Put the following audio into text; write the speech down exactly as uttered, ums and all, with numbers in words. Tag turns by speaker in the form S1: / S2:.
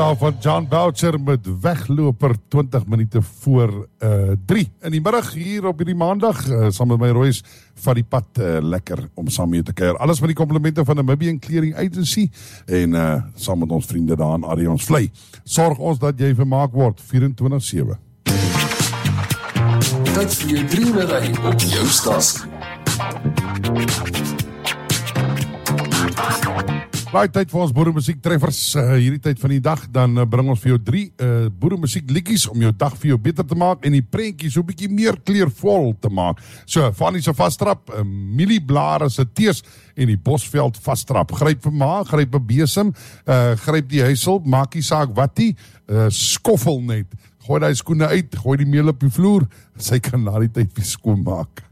S1: Van John Boucher met Wegloper twintig minute voor uh, drie in die middag hier op hierdie maandag, uh, saam met my Royce van die pad, uh, lekker om saam mee te keer. Alles met die komplimente van Namibian Clearing Agency en uh, saam met ons vriende daar in Arians Vlei. Sorg ons dat jy vermaak word vierentwintig sewe.
S2: Tyd vir jou drie middag op jou stasie.
S1: Baie tyd vir ons boeremusiek treffers, uh, hierdie tyd van die dag, dan uh, bring ons vir jou drie uh, boeremusiek liedjies om jou dag vir jou beter te maak en die prentjies so 'n bietjie meer kleurvol te maak. So, Fanny se vastrap, uh, mielieblare se tees en die Bosveld vastrap. Gryp vir ma, gryp 'n besem, uh, gryp die huisel, maak nie saak wat nie, uh, skoffel net. Gooi daai skoene uit, gooi die meel op die vloer, sy kan na die tyd weer skoon maak.